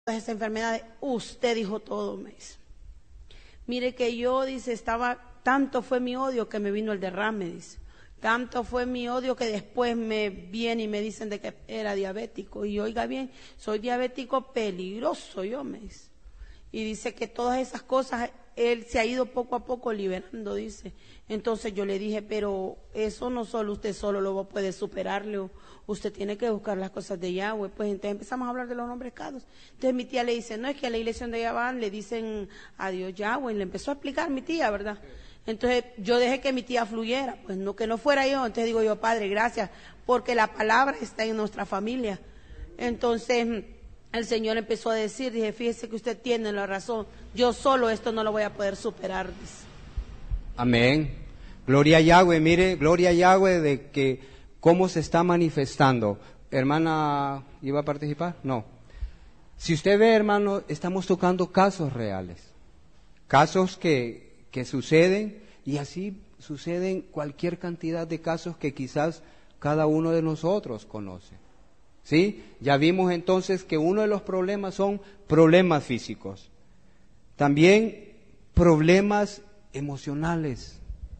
esas enfermedades, usted dijo todo, me dice. Mire que yo, dice, tanto fue mi odio que me vino el derrame, dice. Tanto fue mi odio que después me viene y me dicen de que era diabético. Y oiga bien, soy diabético peligroso, yo, me dice. Y dice que todas esas cosas él se ha ido poco a poco liberando, dice. Entonces yo le dije, pero eso no solo usted solo lo puede superarle, usted tiene que buscar las cosas de Yahweh. Pues entonces empezamos a hablar de los nombres cados. Entonces mi tía le dice, no, es que a la iglesia donde ella van le dicen a Dios Yahweh, y le empezó a explicar mi tía, ¿verdad? Entonces yo dejé que mi tía fluyera, pues no, que no fuera yo. Entonces digo yo, Padre, gracias, porque la palabra está en nuestra familia. Entonces el Señor empezó a decir, dije, fíjese que usted tiene la razón, yo solo esto no lo voy a poder superar, dice. Amén. Gloria a Yahweh, mire, gloria a Yahweh de que cómo se está manifestando. Hermana, ¿iba a participar? No. Si usted ve, hermano, estamos tocando casos reales, casos que suceden, y así suceden cualquier cantidad de casos que quizás cada uno de nosotros conoce. ¿Sí? Ya vimos entonces que uno de los problemas son problemas físicos, también problemas emocionales.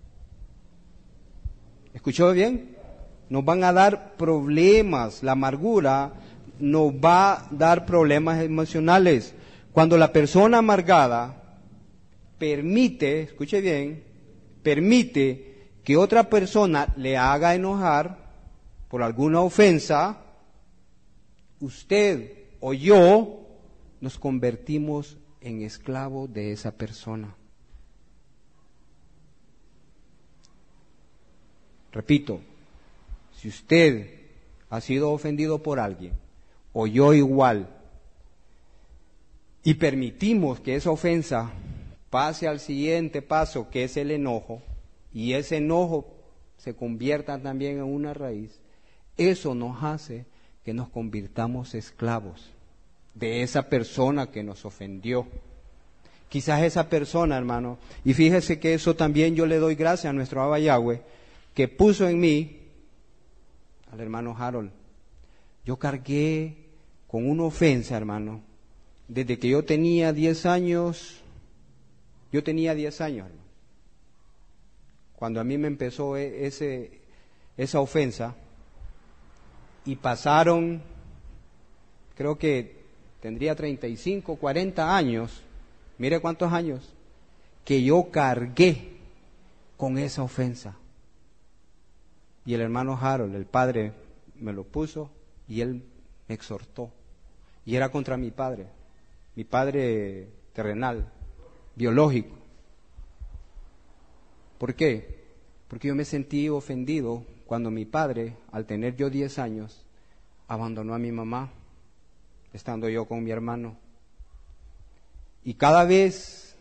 ¿Escuchó bien? Nos van a dar problemas, la amargura nos va a dar problemas emocionales. Cuando la persona amargada permite, escuche bien, permite que otra persona le haga enojar por alguna ofensa, usted o yo nos convertimos en esclavos de esa persona. Repito, si usted ha sido ofendido por alguien, o yo igual, y permitimos que esa ofensa pase al siguiente paso, que es el enojo, y ese enojo se convierta también en una raíz, eso nos hace que nos convirtamos esclavos de esa persona que nos ofendió. Quizás esa persona, hermano, y fíjese que eso también yo le doy gracias a nuestro Abba Yahweh, que puso en mí al hermano Harold. Yo cargué con una ofensa, hermano, desde que yo tenía 10 años. Yo tenía 10 años, hermano, cuando a mí me empezó esa ofensa, y pasaron, creo que tendría 35, 40 años, mire cuántos años, que yo cargué con esa ofensa. Y el hermano Harold, el padre, me lo puso y él me exhortó. Y era contra mi padre terrenal, biológico. ¿Por qué? Porque yo me sentí ofendido cuando mi padre, al tener yo 10 años, abandonó a mi mamá, estando yo con mi hermano. Y cada vez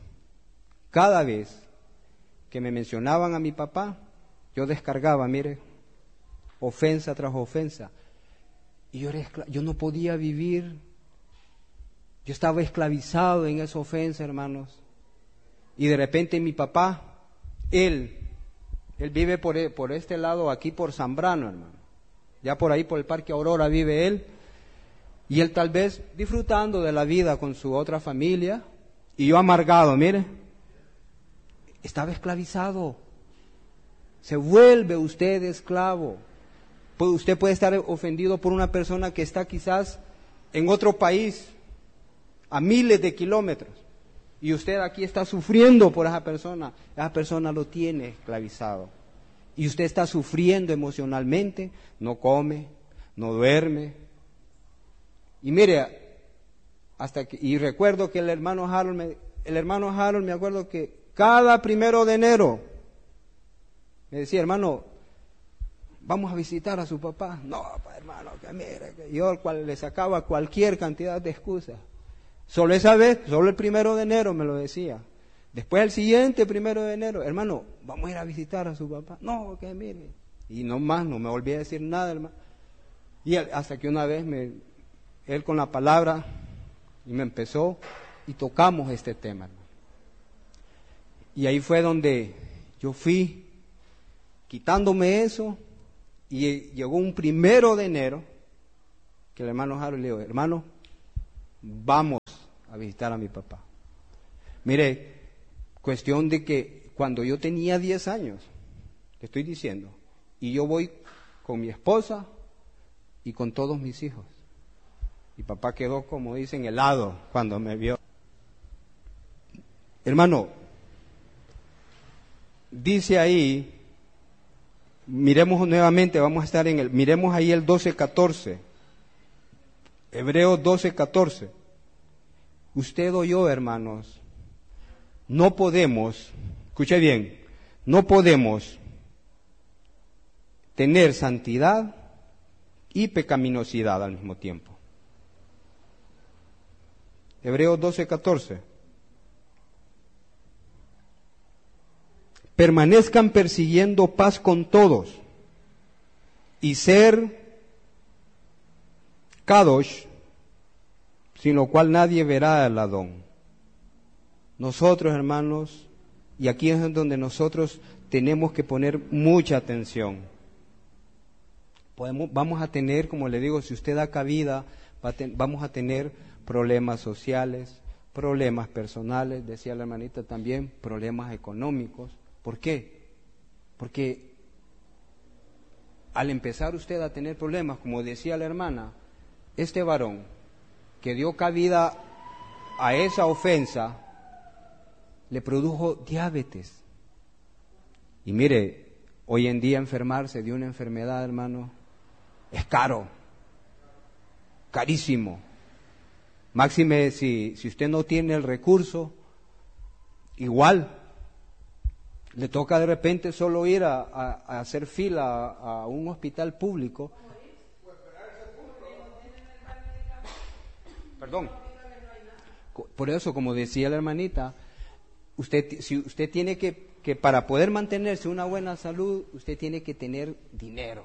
que me mencionaban a mi papá, yo descargaba, mire, ofensa tras ofensa. Y yo no podía vivir, yo estaba esclavizado en esa ofensa, hermanos. Y de repente mi papá, él vive por este lado, aquí por Zambrano, hermano. Ya por ahí, por el Parque Aurora, vive él. Y él tal vez disfrutando de la vida con su otra familia. Y yo amargado, mire. Estaba esclavizado. Se vuelve usted esclavo. Usted puede estar ofendido por una persona que está quizás en otro país, a miles de kilómetros. Y usted aquí está sufriendo por esa persona lo tiene esclavizado. Y usted está sufriendo emocionalmente, no come, no duerme. Y mire, y recuerdo que el hermano Harold, me acuerdo que cada 1 de enero me decía, hermano, vamos a visitar a su papá. No, hermano, que mire, que yo le sacaba cualquier cantidad de excusas. Solo esa vez, solo el 1 de enero me lo decía. Después el siguiente 1 de enero, hermano, vamos a ir a visitar a su papá. No, que mire. Y no más, no me volví a decir nada, hermano. Y hasta que una vez él con la palabra y me empezó y tocamos este tema, hermano. Y ahí fue donde yo fui quitándome eso, y llegó un 1 de enero que el hermano Harold le dijo, hermano, vamos a visitar a mi papá. Mire, cuestión de que cuando yo tenía 10 años, te estoy diciendo, y yo voy con mi esposa y con todos mis hijos. Mi papá quedó, como dicen, helado cuando me vio. Hermano, dice ahí, miremos nuevamente, vamos a estar miremos ahí el 12:14. Hebreos 12:14. Usted o yo, hermanos, no podemos, escuche bien, no podemos tener santidad y pecaminosidad al mismo tiempo. Hebreos 12:14. Permanezcan persiguiendo paz con todos y ser kadosh, sin lo cual nadie verá al Adón. Nosotros, hermanos, y aquí es donde nosotros tenemos que poner mucha atención. Vamos a tener, como le digo, si usted da cabida, vamos a tener problemas sociales, problemas personales, decía la hermanita también, problemas económicos. ¿Por qué? Porque al empezar usted a tener problemas, como decía la hermana, este varón que dio cabida a esa ofensa, le produjo diabetes. Y mire, hoy en día enfermarse de una enfermedad, hermano, es caro, carísimo. Máxime si usted no tiene el recurso, igual le toca de repente solo ir a hacer fila a un hospital público. Perdón. Por eso, como decía la hermanita, si usted tiene que para poder mantenerse una buena salud, usted tiene que tener dinero.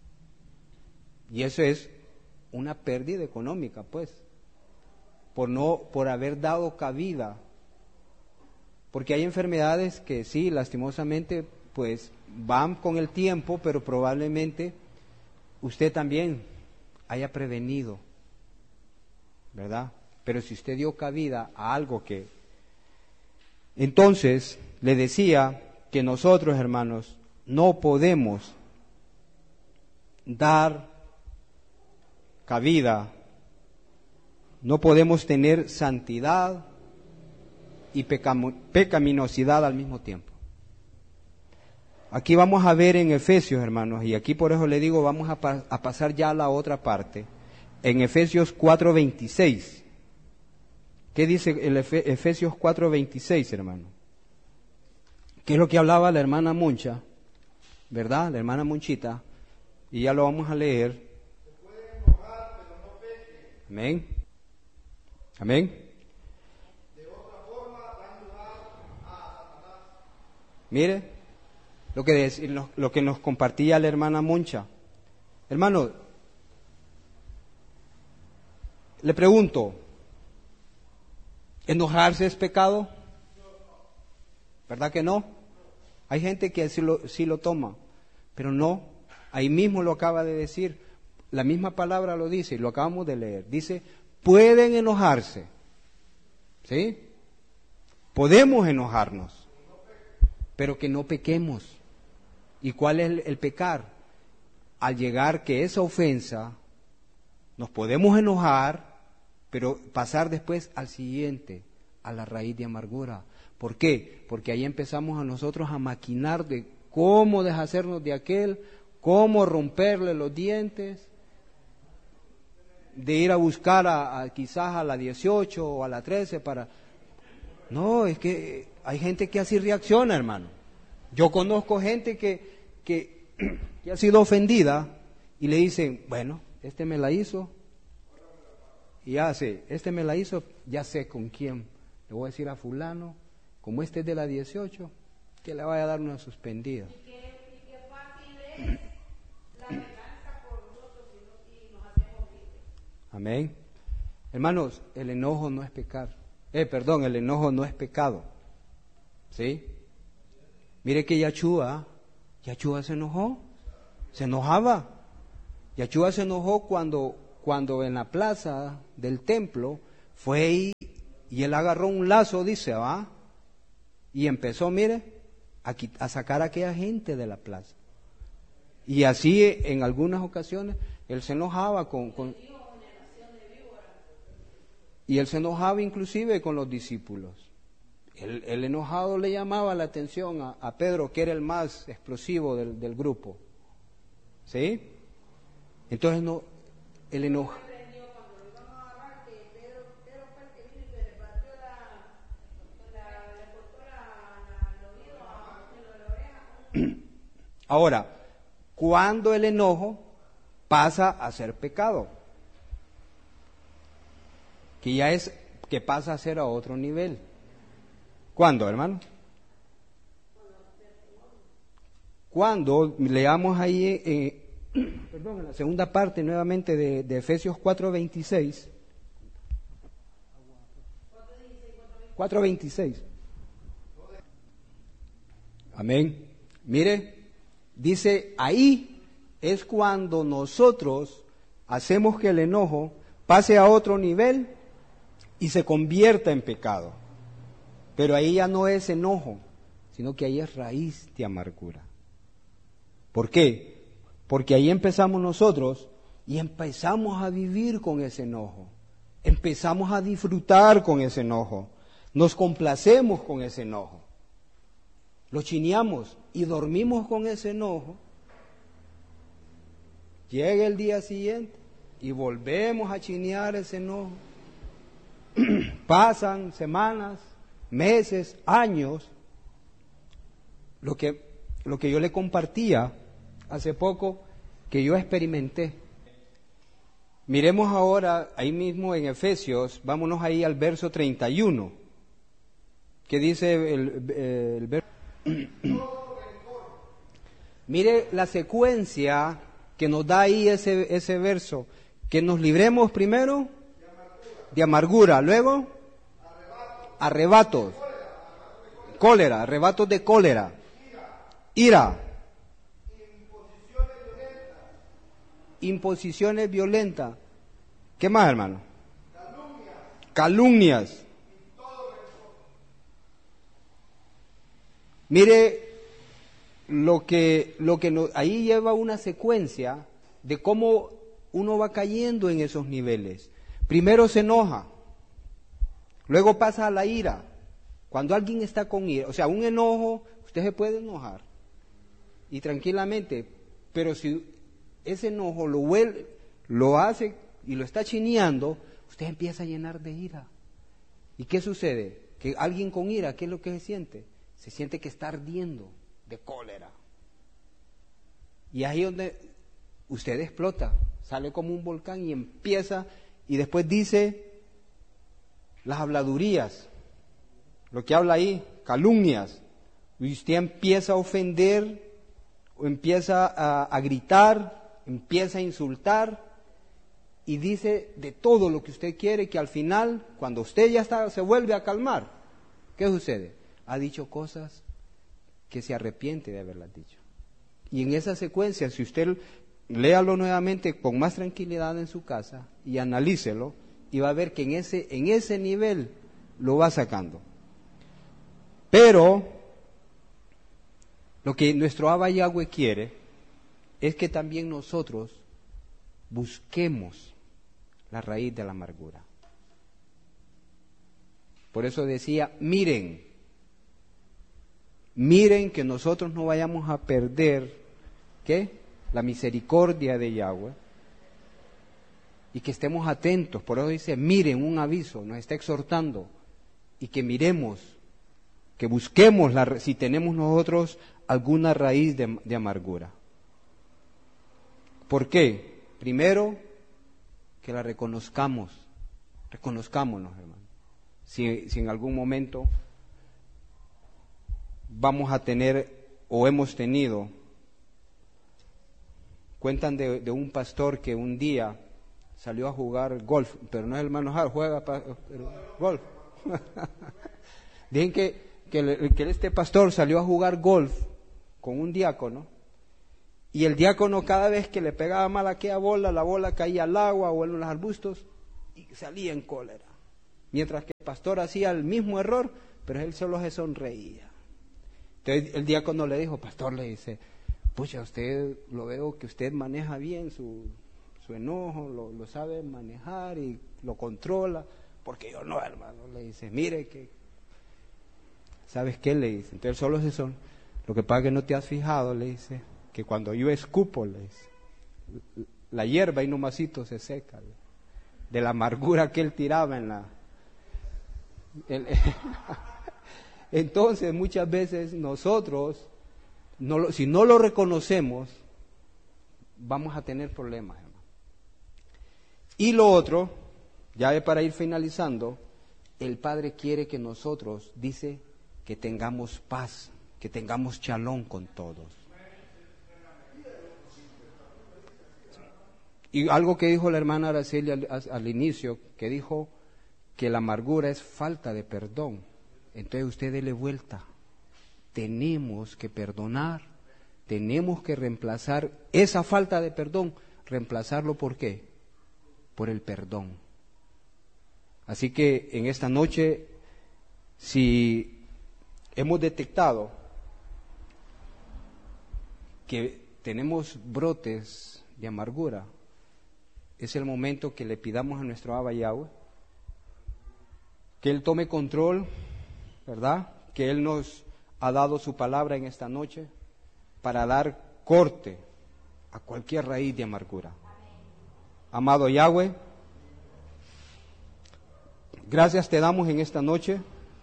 Y eso es una pérdida económica, pues, por haber dado cabida. Porque hay enfermedades que sí, lastimosamente, pues van con el tiempo, pero probablemente usted también haya prevenido, ¿verdad? Pero si usted dio cabida a algo que... Entonces, le decía que nosotros, hermanos, no podemos dar cabida, no podemos tener santidad y pecaminosidad al mismo tiempo. Aquí vamos a ver en Efesios, hermanos, y aquí por eso le digo, vamos a pasar ya a la otra parte, en Efesios 4:26. ¿Qué dice el Efesios 4:26, hermano? ¿Qué es lo que hablaba la hermana Muncha? ¿Verdad? La hermana Munchita. Y ya lo vamos a leer. Se puede enojar, pero no peque. Amén. Amén. De otra forma, dan lugar a Satanás. Mire, lo que nos compartía la hermana Muncha. Hermano, le pregunto, ¿enojarse es pecado? ¿Verdad que no? Hay gente que sí lo toma, pero no. Ahí mismo lo acaba de decir, la misma palabra lo dice, y lo acabamos de leer. Dice, pueden enojarse, ¿sí? Podemos enojarnos, pero que no pequemos. ¿Y cuál es el pecar? Al llegar que esa ofensa, nos podemos enojar, pero pasar después al siguiente, a la raíz de amargura. ¿Por qué? Porque ahí empezamos a nosotros a maquinar de cómo deshacernos de aquel, cómo romperle los dientes, de ir a buscar quizás a la 18 o a la 13 para... No, es que hay gente que así reacciona, hermano. Yo conozco gente que ha sido ofendida y le dicen, bueno, este me la hizo, y ya sé, este me la hizo, ya sé con quién. Le voy a decir a fulano, como este es de la 18, que le vaya a dar una suspendida. Y qué fácil es la venganza por nosotros y nos hacemos víctimas. Amén. Hermanos, el enojo no es pecar. El enojo no es pecado. ¿Sí? Mire que Yachúa se enojó, se enojaba. Yachúa se enojó cuando en la plaza del templo, fue y él agarró un lazo, dice, ¿va? Y empezó, mire, a sacar a aquella gente de la plaza. Y así en algunas ocasiones él se enojaba y él se enojaba inclusive con los discípulos. El enojado le llamaba la atención a Pedro, que era el más explosivo del grupo. ¿Sí? Entonces no, el enojo. Ahora, cuando el enojo pasa a ser pecado, que pasa a ser a otro nivel. ¿Cuándo, hermano? Cuando leamos ahí, en la segunda parte nuevamente de Efesios 4:26. 4:26. Amén. Mire, dice, ahí es cuando nosotros hacemos que el enojo pase a otro nivel y se convierta en pecado. Pero ahí ya no es enojo, sino que ahí es raíz de amargura. ¿Por qué? Porque ahí empezamos nosotros y empezamos a vivir con ese enojo. Empezamos a disfrutar con ese enojo. Nos complacemos con ese enojo. Lo chineamos y dormimos con ese enojo. Llega el día siguiente y volvemos a chinear ese enojo. Pasan semanas, meses, años. Lo que yo le compartía hace poco, que yo experimenté. Miremos ahora, ahí mismo en Efesios, vámonos ahí al verso 31, que dice el verso. Mire la secuencia que nos da ahí ese verso, que nos libremos primero de amargura, luego arrebatos, cólera, arrebatos de cólera, ira, imposiciones violentas. ¿Qué más, hermano? Calumnias. Mire ahí lleva una secuencia de cómo uno va cayendo en esos niveles. Primero se enoja, luego pasa a la ira. Cuando alguien está con ira, o sea, un enojo, usted se puede enojar y tranquilamente, pero si ese enojo lo hace y lo está chineando, usted empieza a llenar de ira. ¿Y qué sucede? Que alguien con ira, ¿qué es lo que se siente? Se siente que está ardiendo de cólera. Y ahí es donde usted explota, sale como un volcán y empieza, y después dice las habladurías, lo que habla ahí, calumnias, y usted empieza a ofender, o empieza a gritar, empieza a insultar, y dice de todo lo que usted quiere, que al final, cuando usted ya se vuelve a calmar, ¿qué sucede? Ha dicho cosas que se arrepiente de haberlas dicho. Y en esa secuencia, si usted léalo nuevamente con más tranquilidad en su casa y analícelo, y va a ver que en ese nivel lo va sacando. Pero lo que nuestro Abba Yahweh quiere es que también nosotros busquemos la raíz de la amargura. Por eso decía, miren que nosotros no vayamos a perder, ¿qué? La misericordia de Yahweh, y que estemos atentos. Por eso dice, miren, un aviso, nos está exhortando, y que miremos, que busquemos si tenemos nosotros alguna raíz de amargura. ¿Por qué? Primero, que la reconozcámonos, hermanos. Si en algún momento vamos a tener o hemos tenido, cuentan de un pastor que un día salió a jugar golf, pero no es el hermano Jaro, juega golf. Dicen que este pastor salió a jugar golf con un diácono, y el diácono cada vez que le pegaba mal a aquella bola, la bola caía al agua o en los arbustos y salía en cólera. Mientras que el pastor hacía el mismo error, pero él solo se sonreía. Entonces el diácono le dijo, pastor, le dice, pucha, usted lo veo que usted maneja bien su enojo, lo sabe manejar y lo controla, porque yo no, hermano. Le dice, mire que, ¿sabes qué? Le dice, entonces solo se son. Lo que pasa es que no te has fijado, le dice, que cuando yo escupo, le dice, la hierba y nomásito se seca, de la amargura que él tiraba en la... Entonces muchas veces nosotros, si no lo reconocemos, vamos a tener problemas, hermano. Y lo otro, ya para ir finalizando, el Padre quiere que nosotros, dice, que tengamos paz, que tengamos shalom con todos. Y algo que dijo la hermana Araceli al inicio, que dijo que la amargura es falta de perdón. Entonces usted dele vuelta. Tenemos que perdonar, tenemos que reemplazar esa falta de perdón, reemplazarlo ¿por qué? Por el perdón. Así que en esta noche, si hemos detectado que tenemos brotes de amargura, es el momento que le pidamos a nuestro Abba Yahweh que Él tome control, ¿verdad? Que Él nos ha dado su palabra en esta noche para dar corte a cualquier raíz de amargura. Amado Yahweh, gracias te damos en esta noche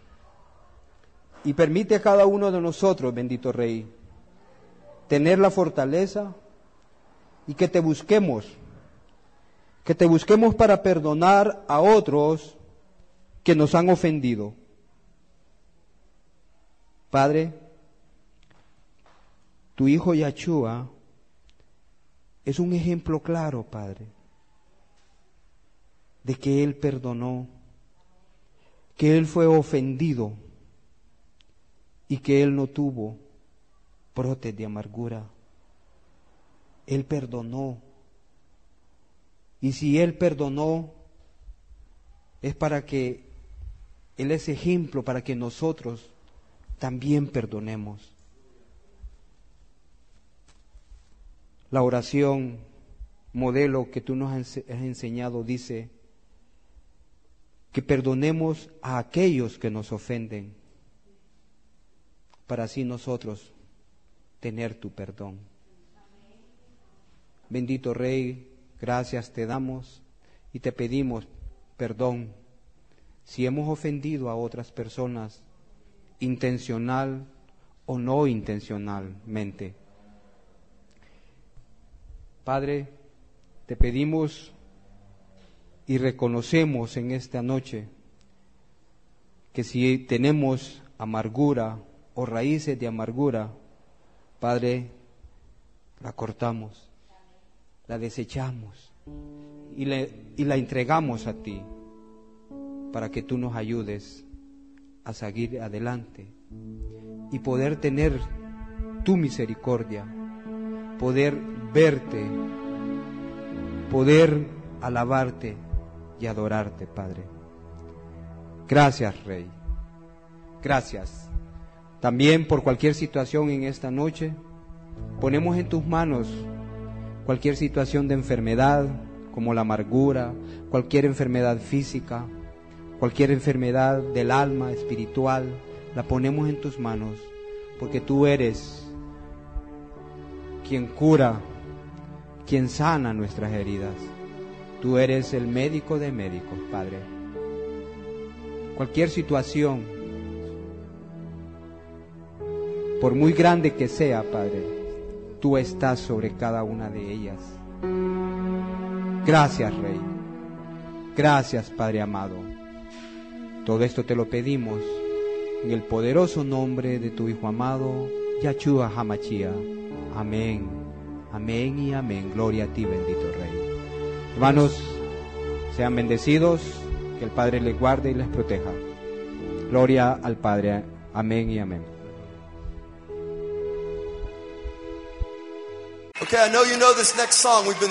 y permite a cada uno de nosotros, bendito Rey, tener la fortaleza y que te busquemos para perdonar a otros que nos han ofendido. Padre, tu hijo Yahshua es un ejemplo claro, Padre, de que Él perdonó, que Él fue ofendido y que Él no tuvo brotes de amargura. Él perdonó. Y si Él perdonó, es para que Él es ejemplo, para que nosotros también perdonemos. La oración modelo que tú nos has enseñado dice que perdonemos a aquellos que nos ofenden, para así nosotros tener tu perdón. Bendito Rey, gracias te damos y te pedimos perdón si hemos ofendido a otras personas, intencional o no intencionalmente. Padre, te pedimos y reconocemos en esta noche que si tenemos amargura o raíces de amargura, Padre, la cortamos, la desechamos y la entregamos a ti para que tú nos ayudes a seguir adelante y poder tener tu misericordia, poder verte, poder alabarte y adorarte, Padre. Gracias, Rey. Gracias. También por cualquier situación en esta noche, ponemos en tus manos cualquier situación de enfermedad, como la amargura, cualquier enfermedad física, cualquier enfermedad del alma, espiritual, la ponemos en tus manos, porque tú eres quien cura, quien sana nuestras heridas. Tú eres el médico de médicos, Padre. Cualquier situación, por muy grande que sea, Padre, tú estás sobre cada una de ellas. Gracias, Rey. Gracias, Padre amado. Todo esto te lo pedimos en el poderoso nombre de tu Hijo amado, Yahshua HaMashiach. Amén, amén y amén. Gloria a ti, bendito Rey. Hermanos, sean bendecidos, que el Padre les guarde y les proteja. Gloria al Padre. Amén y amén. Okay, I know you know this next song. We've been